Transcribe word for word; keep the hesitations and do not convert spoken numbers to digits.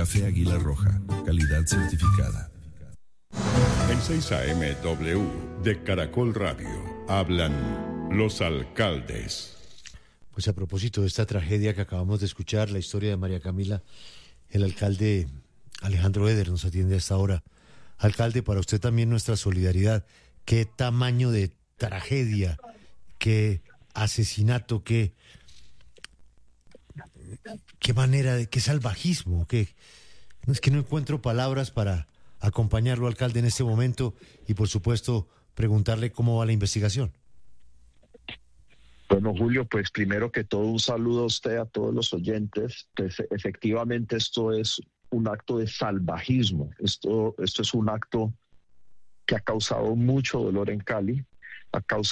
Café Águila Roja, calidad certificada. En seis A M W de Caracol Radio hablan los alcaldes. Pues a propósito de esta tragedia que acabamos de escuchar, la historia de María Camila, el alcalde Alejandro Eder nos atiende a esta hora. Alcalde, para usted también nuestra solidaridad. Qué tamaño de tragedia, qué asesinato, qué, qué manera de, qué salvajismo, qué, es que no encuentro palabras para acompañarlo, alcalde, en este momento y por supuesto preguntarle cómo va la investigación. Bueno, Julio, pues primero que todo un saludo a usted, a todos los oyentes. Pues efectivamente esto es un acto de salvajismo. Esto, esto es un acto que ha causado mucho dolor en Cali, ha causado